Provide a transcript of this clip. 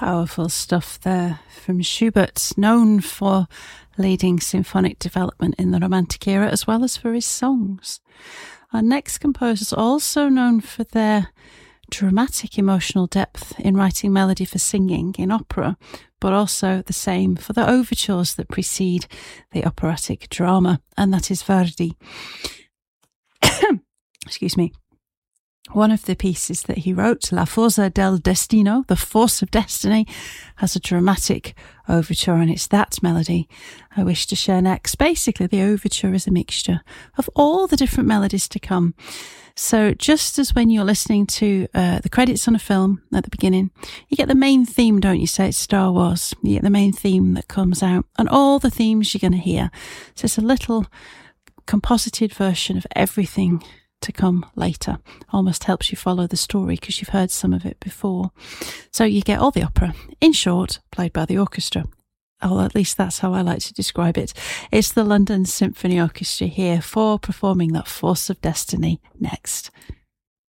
Powerful stuff there from Schubert, known for leading symphonic development in the Romantic era as well as for his songs. Our next composer is also known for their dramatic emotional depth in writing melody for singing in opera, but also the same for the overtures that precede the operatic drama, and that is Verdi. Excuse me. One of the pieces that he wrote, La Forza del Destino, The Force of Destiny, has a dramatic overture, and it's that melody I wish to share next. Basically, the overture is a mixture of all the different melodies to come. So just as when you're listening to the credits on a film at the beginning, you get the main theme, don't you? Say it's Star Wars. You get the main theme that comes out and all the themes you're going to hear. So it's a little composited version of everything to come later. Almost helps you follow the story because you've heard some of it before. So you get all the opera, in short, played by the orchestra. Or at least that's how I like to describe it. It's the London Symphony Orchestra here for performing that Force of Destiny next.